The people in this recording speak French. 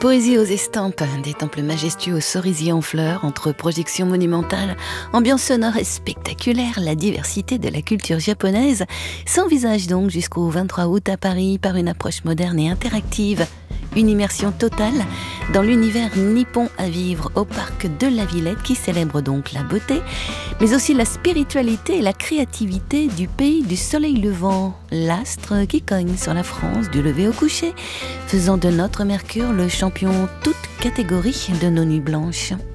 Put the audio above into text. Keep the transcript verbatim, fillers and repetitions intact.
Poésie aux estampes, des temples majestueux aux cerisiers en fleurs, entre projections monumentales, ambiance sonore et spectaculaire, la diversité de la culture japonaise s'envisage donc jusqu'au vingt-trois août à Paris par une approche moderne et interactive. Une immersion totale dans l'univers nippon à vivre au parc de la Villette qui célèbre donc la beauté, mais aussi la spiritualité et la créativité du pays du soleil levant, l'astre qui cogne sur la France du lever au coucher, faisant de notre Mercure le champion toute catégorie de nos nuits blanches.